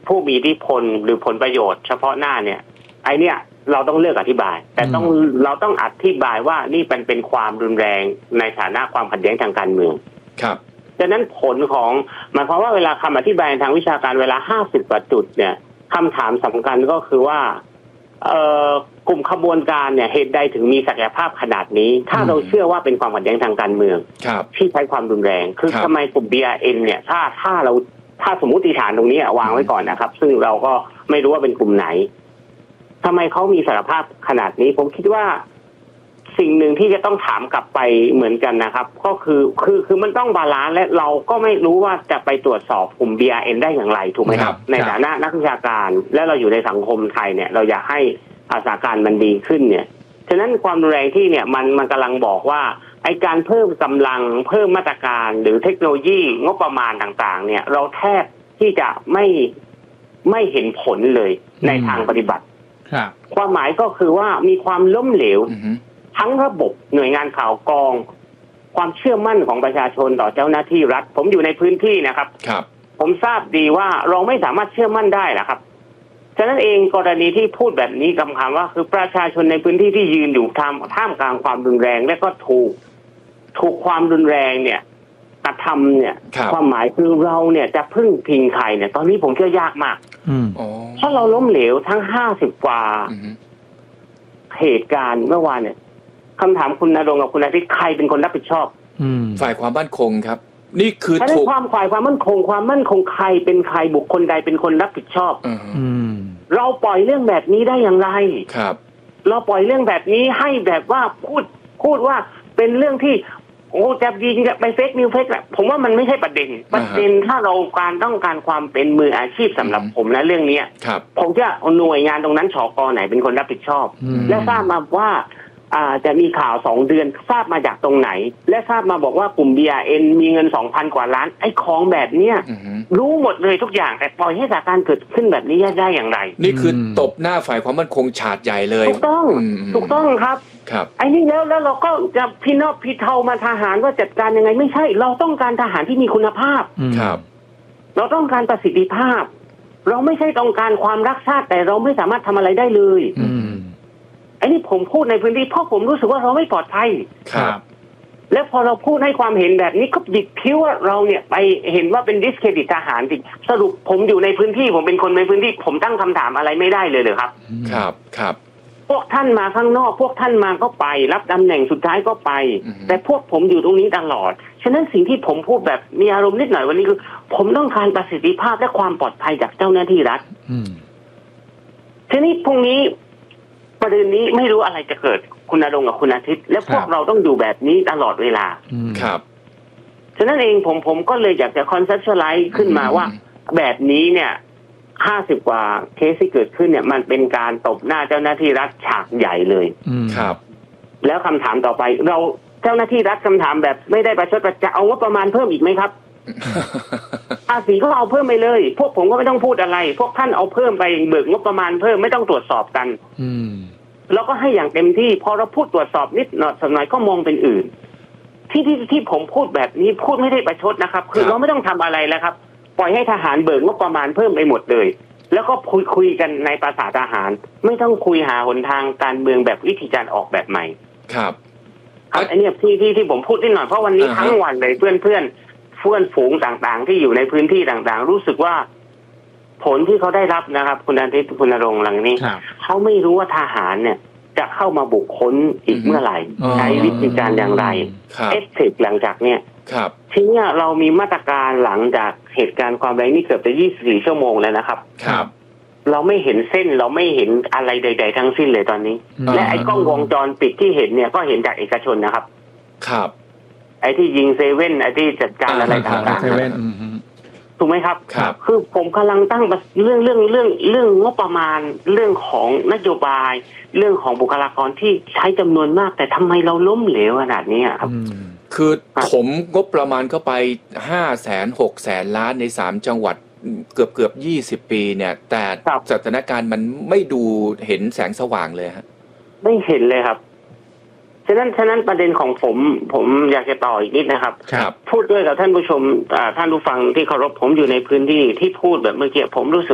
ผู้มีอิทธิพลหรือผลประโยชน์เฉพาะหน้าเนี่ยไอเนี่ยเราต้องเลือกอธิบายแต่เราต้องอธิบายว่านี่เป็นความรุนแรงในฐานะความขัดแย้งทางการเมืองครับดังนั้นผลของหมายความว่าเวลาคำอธิบายทางวิชาการเวลา50กว่าจุดเนี่ยคำถามสำคัญก็คือว่ากลุ่มขบวนการเนี่ยเหตุใดถึงมีศักยภาพขนาดนี้ถ้าเราเชื่อว่าเป็นความขัดแย้งทางการเมืองที่ใช้ความรุนแรงคือทำไมกลุ่ม BRN เนี่ยถ้าสมมติฐานตรงนี้วางไว้ก่อนนะครับซึ่งเราก็ไม่รู้ว่าเป็นกลุ่มไหนทำไมเขามีศักยภาพขนาดนี้ผมคิดว่าสิ่งหนึ่งที่จะต้องถามกลับไปเหมือนกันนะครับก็คือมันต้องบาลานซ์และเราก็ไม่รู้ว่าจะไปตรวจสอบกลุ่ม BRN ได้อย่างไรถูกไหมครับในฐานะนักวิชาการและเราอยู่ในสังคมไทยเนี่ยเราอยากให้สถานการณ์มันดีขึ้นเนี่ยฉะนั้นความรุนแรงที่เนี่ยมันกำลังบอกว่าไอ้การเพิ่มกำลังเพิ่มมาตรการหรือเทคโนโลยีงบประมาณต่างๆเนี่ยเราแทบที่จะไม่เห็นผลเลยในทางปฏิบัติความหมายก็คือว่ามีความล้มเหลวทั้งระบบหน่วยงานข่าวกรองความเชื่อมั่นของประชาชนต่อเจ้าหน้าที่รัฐผมอยู่ในพื้นที่นะครับผมทราบดีว่าเราไม่สามารถเชื่อมั่นได้นะครับฉะนั้นเองกรณีที่พูดแบบนี้คำว่าคือประชาชนในพื้นที่ที่ยืนอยู่ท่ามกลางความรุนแรงและก็ถูกความรุนแรงเนี่ยกระทำเนี่ยความหมายคือเราเนี่ยจะพึ่งพิงใครเนี่ยตอนนี้ผมเชื่อยากมากเพราะเราล้มเหลวทั้ง50กว่าเหตุการณ์เมื่อวานเนี่ยคำถามคุณณรงค์กับคุณอาทิตย์ใครเป็นคนรับผิดชอบฝ่ายความมั่นคงครับนี่คือถูกฝ่ายความมั่นคงใครเป็นใครบุคคลใดเป็นคนรับผิดชอบเราปล่อยเรื่องแบบนี้ได้อย่างไรครับเราปล่อยเรื่องแบบนี้ให้แบบว่าพูดว่าเป็นเรื่องที่จะยิงจะไปเฟกนิวเฟกแหละผมว่ามันไม่ใช่ประเด็นถ้าเราต้องการความเป็นมืออาชีพสำหรับผมนะเรื่องนี้ผมจะหน่วยงานตรงนั้นชก.ไหนเป็นคนรับผิดชอบและทราบมาว่าจะมีข่าว2 เดือนทราบมาจากตรงไหนและทราบมาบอกว่ากลุ่ม BRN มีเงิน 2,000 กว่าล้านไอ้ของแบบเนี้ยรู้หมดเลยทุกอย่างแต่ปล่อยให้สถานการณ์เกิดขึ้นแบบนี้ได้อย่างไรนี่คือตบหน้าฝ่ายความมั่นคงฉาดใหญ่เลยถูกต้องครับไอ้นี่แล้วเราก็จะพี่เทามาทหารว่าจัดการยังไงไม่ใช่เราต้องการทหารที่มีคุณภาพครับเราต้องการประสิทธิภาพเราไม่ใช่ต้องการความรักชาติแต่เราไม่สามารถทำอะไรได้เลยไอ้นี่ผมพูดในพื้นที่เพราะผมรู้สึกว่าเราไม่ปลอดภัยครับแล้วพอเราพูดให้ความเห็นแบบนี้ก็บิดคิ้วว่าเราเนี่ยไปเห็นว่าเป็นดิสเครดิตทหารจริงสรุปผมอยู่ในพื้นที่ผมเป็นคนในพื้นที่ผมตั้งคำถามอะไรไม่ได้เลยเหรอครับครับพวกท่านมาข้างนอกพวกท่านมาก็ไปรับตำแหน่งสุดท้ายก็ไปแต่พวกผมอยู่ตรงนี้ตลอดฉะนั้นสิ่งที่ผมพูดแบบมีอารมณ์นิดหน่อยวันนี้คือผมต้องการประสิทธิภาพและความปลอดภัยจากเจ้าหน้าที่รัฐทีนี้พรุ่งนี้ประเด็นนี้ไม่รู้อะไรจะเกิดคุณณรงค์กับคุณอาทิตย์และพวกเราต้องอยู่แบบนี้ตลอดเวลาครับฉะนั้นเองผมก็เลยอยากจะคอนเซ็ปชวลไลซ์ขึ้นมาว่าแบบนี้เนี่ย50 กว่าเคสที่เกิดขึ้นเนี่ยมันเป็นการตบหน้าเจ้าหน้าที่รัฐฉากใหญ่เลยครับแล้วคำถามต่อไปเราเจ้าหน้าที่รัฐคำถามแบบไม่ได้ประชดจะเอางบประมาณเพิ่มอีกไหมครับภาษีก็เอาเพิ่มไปเลยพวกผมก็ไม่ต้องพูดอะไรพวกท่านเอาเพิ่มไปเบิกงบประมาณเพิ่มไม่ต้องตรวจสอบกันแล้วก็ให้อย่างเต็มที่พอเราพูดตรวจสอบนิดหน่อยก็มองเป็นอื่นที่ผมพูดแบบนี้พูดไม่ได้ประชดนะครับคือเราไม่ต้องทำอะไรแล้วครับปล่อยให้ทหารเบิกงบประมาณเพิ่มไปหมดเลยแล้วก็คุยกันในภาษาทหารไม่ต้องคุยหาหนทางการเมืองแบบวิธีการออกแบบใหม่ครับอันนี้ที่ผมพูดนิดหน่อยเพราะวันนี้ทั้งวันเลยเพื่อนฝูงต่างๆที่อยู่ในพื้นที่ต่างๆรู้สึกว่าผลที่เขาได้รับนะครับคุณอาทิตย์คุณณรงค์หลังนี้เขาไม่รู้ว่าทหารเนี่ยจะเข้ามาบุกค้นอีกเมื่อไหร่ใช้วิธีการอย่างไรเอฟเฟกต์หลังจากเนี่ยทีนี้เรามีมาตรการหลังจากเหตุการณ์ความแรงนี่เกือบจะ24 ชั่วโมงแล้วนะครับเราไม่เห็นเส้นเราไม่เห็นอะไรใดๆทั้งสิ้นเลยตอนนี้และไอ้กล้องวงจรปิดที่เห็นเนี่ยก็เห็นจากเอกชนนะครับไอ้ที่ยิงเซเว่นไอ้ที่จัดการอะไรต่างๆถูกไหมครับคือผมกำลังตั้งเรื่องงบประมาณเรื่องของนโยบายเรื่องของบุคลากรที่ใช้จำนวนมากแต่ทำไมเราล้มเหลวขนาดนี้ครับคือผมงบประมาณเข้าไป500,000-600,000 ล้านใน3 จังหวัดเกือบ20 ปีเนี่ยแต่สถานการณ์มันไม่ดูเห็นแสงสว่างเลยฮะไม่เห็นเลยครับฉะนั้นประเด็นของผมอยากจะต่ออีกนิดนะครับพูดด้วยกับท่านผู้ชมท่านผู้ฟังที่เคารพผมอยู่ในพื้นที่ที่พูดแบบเมื่อกี้ผมรู้สึก